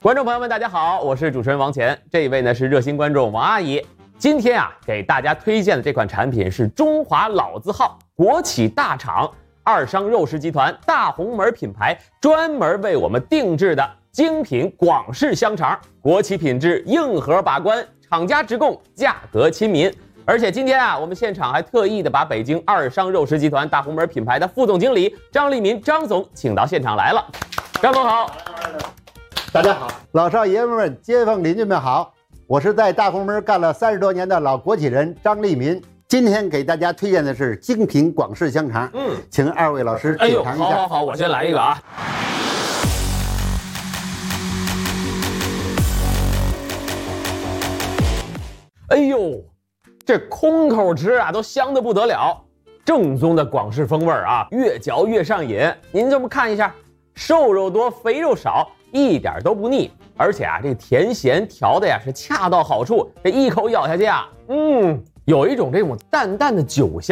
观众朋友们，大家好，我是主持人王乾，这一位呢是热心观众王阿姨。今天给大家推荐的这款产品是中华老字号国企大厂二商肉食集团大红门品牌专门为我们定制的精品广式香肠，国企品质，硬核把关，厂家直供，价格亲民。而且今天我们现场还特意的把北京二商肉食集团大红门品牌的副总经理张立民张总请到现场来了。张总好。 大家好，老少爷们们、街坊邻居们好，我是在大红门干了30多年的老国企人张立民。今天给大家推荐的是精品广式香肠，请二位老师品尝一下。 好，我先来一个啊。哎呦，这空口吃都香得不得了，正宗的广式风味越嚼越上瘾。您这么看一下，瘦肉多，肥肉少，一点都不腻，而且这个甜咸调的是恰到好处，这一口咬下去有一种这种淡淡的酒香。